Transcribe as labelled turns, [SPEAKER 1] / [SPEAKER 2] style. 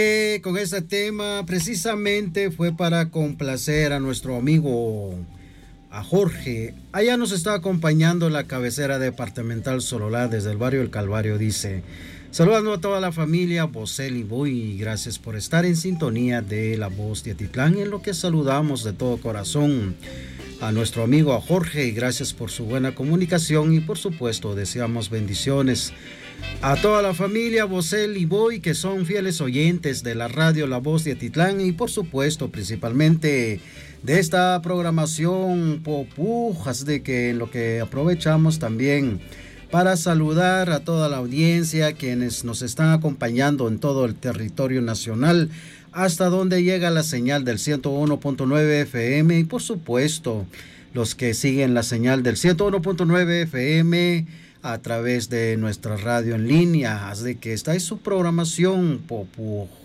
[SPEAKER 1] Con este tema precisamente fue para complacer a nuestro amigo, a Jorge. Allá nos está acompañando la cabecera departamental Sololá desde el barrio El Calvario. Dice: saludando a toda la familia Bosel y Boy, gracias por estar en sintonía de La Voz de Atitlán, en lo que saludamos de todo corazón a nuestro amigo a Jorge, y gracias por su buena comunicación, y por supuesto deseamos bendiciones a toda la familia Bosel y Boy, que son fieles oyentes de la radio La Voz de Atitlán, y por supuesto principalmente de esta programación Popujas, de que en lo que aprovechamos también para saludar a toda la audiencia, quienes nos están acompañando en todo el territorio nacional, hasta donde llega la señal del 101.9 FM, y por supuesto los que siguen la señal del 101.9 FM a través de nuestra radio en línea. Así que esta es su programación